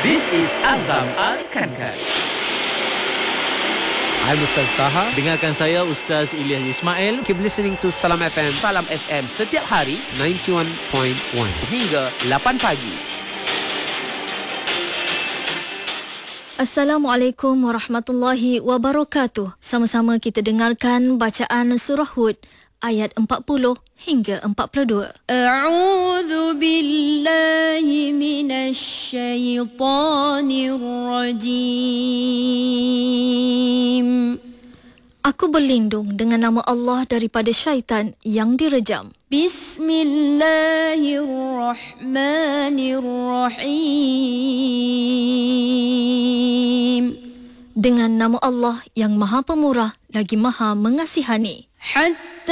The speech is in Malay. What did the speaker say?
This is Azam Al-Kankan. I'm Ustaz Taha. Dengarkan saya Ustaz Ilyas Ismail. Keep listening to Salam FM Salam FM setiap hari 91.1 hingga 8 pagi. Assalamualaikum warahmatullahi wabarakatuh. Sama-sama kita dengarkan bacaan surah Hud ayat 40 hingga 42. A'udzu billahi minasy syaithanir rajim. Aku berlindung dengan nama Allah daripada syaitan yang direjam. Bismillahirrahmanirrahim. Dengan nama Allah yang Maha Pemurah lagi Maha Mengasihani. Hatta